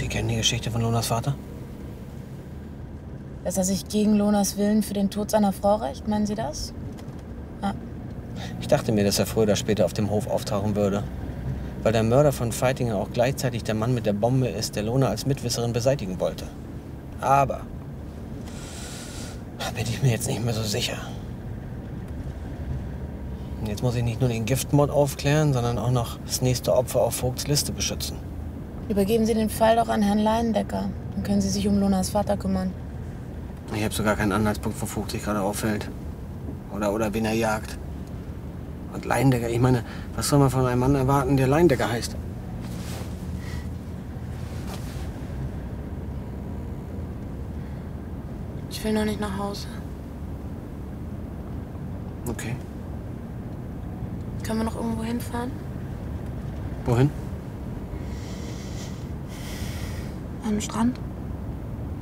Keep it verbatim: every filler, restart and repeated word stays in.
Sie kennen die Geschichte von Lonas Vater? Dass er sich gegen Lonas Willen für den Tod seiner Frau rächt, meinen Sie das? Ah. Ich dachte mir, dass er früher oder später auf dem Hof auftauchen würde. Weil der Mörder von Feitinger auch gleichzeitig der Mann mit der Bombe ist, der Lona als Mitwisserin beseitigen wollte. Aber da bin ich mir jetzt nicht mehr so sicher. Und jetzt muss ich nicht nur den Giftmord aufklären, sondern auch noch das nächste Opfer auf Vogts Liste beschützen. Übergeben Sie den Fall doch an Herrn Leindecker. Dann können Sie sich um Lonas Vater kümmern. Ich habe sogar keinen Anhaltspunkt, wo Vogt sich gerade auffällt. Oder, oder wen er jagt. Und Leindecker, ich meine, was soll man von einem Mann erwarten, der Leindecker heißt? Ich will noch nicht nach Hause. Okay. Können wir noch irgendwo hinfahren? Wohin? Am Strand?